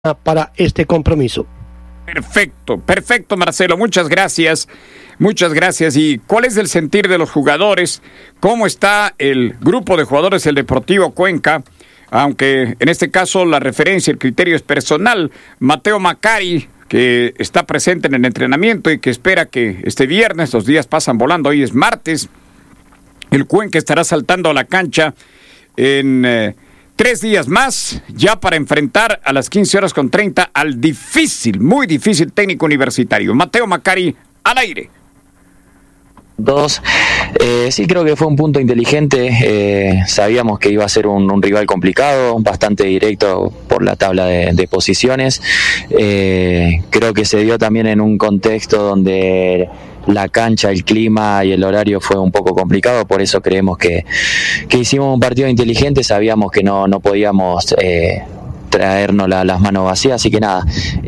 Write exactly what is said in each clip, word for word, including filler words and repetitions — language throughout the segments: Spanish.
para este compromiso. Perfecto, perfecto, Marcelo, muchas gracias, muchas gracias. ¿Y cuál es el sentir de los jugadores? ¿Cómo está el grupo de jugadores del Deportivo Cuenca? Aunque en este caso la referencia, el criterio es personal. Mateo Macari, que está presente en el entrenamiento y que espera que este viernes, los días pasan volando, hoy es martes, el Cuenca estará saltando a la cancha en... Eh, Tres días más, ya para enfrentar a las quince horas con treinta al difícil, muy difícil técnico universitario. Mateo Macari, al aire. Dos, eh, sí creo que fue un punto inteligente, eh, sabíamos que iba a ser un, un rival complicado, bastante directo por la tabla de, de posiciones, eh, creo que se dio también en un contexto donde la cancha, el clima y el horario fue un poco complicado, por eso creemos que, que hicimos un partido inteligente, sabíamos que no, no podíamos... Eh, traernos la, las manos vacías, así que nada,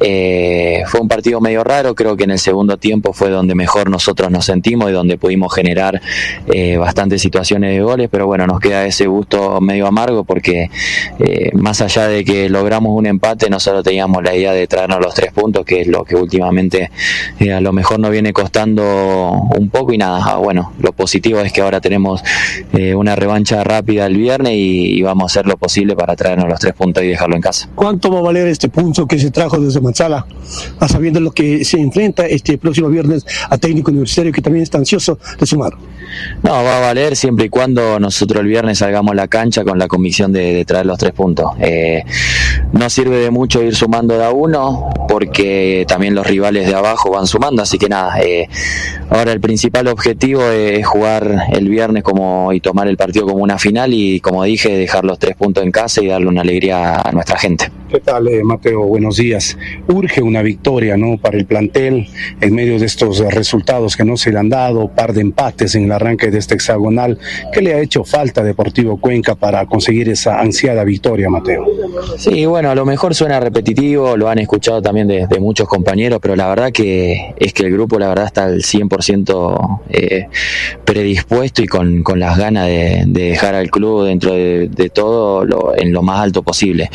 eh, fue un partido medio raro, creo que en el segundo tiempo fue donde mejor nosotros nos sentimos y donde pudimos generar eh, bastantes situaciones de goles, pero bueno, nos queda ese gusto medio amargo porque eh, más allá de que logramos un empate, nosotros teníamos la idea de traernos los tres puntos, que es lo que últimamente eh, a lo mejor nos viene costando un poco y nada, bueno, lo positivo es que ahora tenemos eh, una revancha rápida el viernes y, y vamos a hacer lo posible para traernos los tres puntos y dejarlo en casa. ¿Cuánto va a valer este punto que se trajo desde Mansala, a sabiendo lo que se enfrenta este próximo viernes a técnico universitario que también está ansioso de sumar? No, va a valer siempre y cuando nosotros el viernes salgamos a la cancha con la convicción de, de traer los tres puntos. Eh, no sirve de mucho ir sumando de a uno porque también los rivales de abajo van sumando, así que nada, eh, ahora el principal objetivo es jugar el viernes como y tomar el partido como una final y como dije, dejar los tres puntos en casa y darle una alegría a nuestra gente. ¿Qué tal, eh, Mateo? Buenos días. Urge una victoria, ¿no?, para el plantel en medio de estos uh, resultados que no se le han dado, par de empates en el arranque de este hexagonal. ¿Qué le ha hecho falta a Deportivo Cuenca para conseguir esa ansiada victoria, Mateo? Sí, bueno, a lo mejor suena repetitivo, lo han escuchado también de, de muchos compañeros, pero la verdad que es que el grupo la verdad está al cien por ciento eh, predispuesto y con, con las ganas de, de dejar al club dentro de, de todo lo, en lo más alto posible.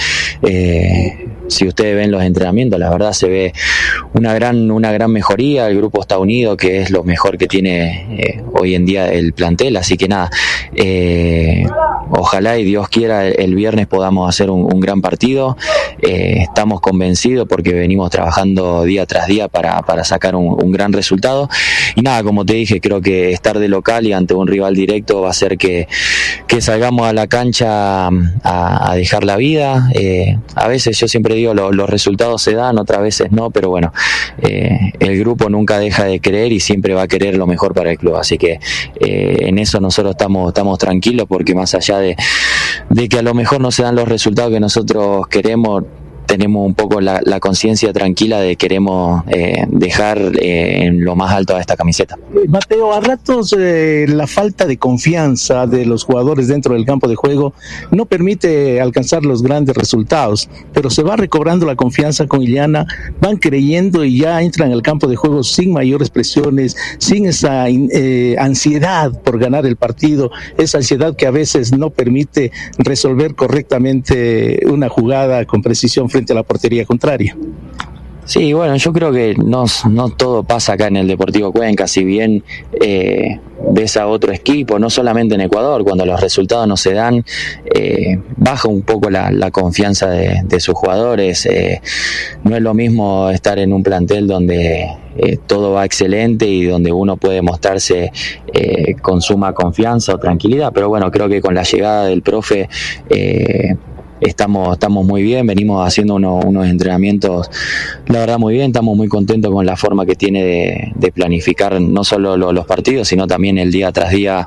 Eh, si ustedes ven los entrenamientos, la verdad se ve una gran una gran mejoría, el grupo está unido, que es lo mejor que tiene eh, hoy en día el plantel, así que nada, eh, ojalá y Dios quiera el viernes podamos hacer un, un gran partido, eh, estamos convencidos porque venimos trabajando día tras día para, para sacar un, un gran resultado y nada, como te dije, creo que estar de local y ante un rival directo va a hacer que, que salgamos a la cancha a, a dejar la vida, eh, a veces yo siempre digo lo, los resultados se dan, otras veces no, pero bueno, eh, el grupo nunca deja de creer y siempre va a querer lo mejor para el club, así que eh, en eso nosotros estamos, estamos tranquilos porque más allá de, de que a lo mejor no se dan los resultados que nosotros queremos, tenemos un poco la, la conciencia tranquila de que queremos eh, dejar eh, en lo más alto a esta camiseta. Mateo, a ratos eh, la falta de confianza de los jugadores dentro del campo de juego no permite alcanzar los grandes resultados, pero se va recobrando la confianza con Illana, van creyendo y ya entran al campo de juego sin mayores presiones, sin esa eh, ansiedad por ganar el partido, esa ansiedad que a veces no permite resolver correctamente una jugada con precisión frente a la portería contraria. Sí, bueno, yo creo que no, no todo pasa acá en el Deportivo Cuenca, si bien eh, ves a otro equipo, no solamente en Ecuador, cuando los resultados no se dan, eh, baja un poco la, la confianza de, de sus jugadores, eh, no es lo mismo estar en un plantel donde eh, todo va excelente y donde uno puede mostrarse eh, con suma confianza o tranquilidad, pero bueno, creo que con la llegada del profe eh, Estamos, estamos muy bien, venimos haciendo uno, unos entrenamientos, la verdad muy bien, estamos muy contentos con la forma que tiene de, de planificar no solo lo, los partidos, sino también el día tras día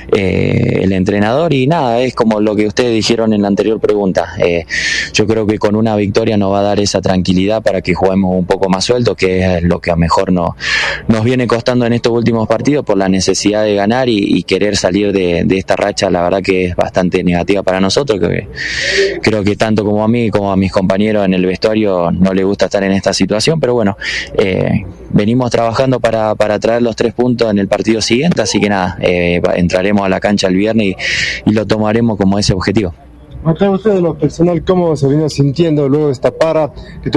eh, el entrenador y nada, es como lo que ustedes dijeron en la anterior pregunta, eh, yo creo que con una victoria nos va a dar esa tranquilidad para que juguemos un poco más suelto, que es lo que a mejor no, nos viene costando en estos últimos partidos por la necesidad de ganar y, y querer salir de, de esta racha, la verdad que es bastante negativa para nosotros, que creo que tanto como a mí como a mis compañeros en el vestuario no les gusta estar en esta situación, pero bueno, eh, venimos trabajando para, para traer los tres puntos en el partido siguiente, así que nada, eh, entraremos a la cancha el viernes y, y lo tomaremos como ese objetivo. Mateo, usted de lo personal, ¿cómo se viene sintiendo luego de esta para?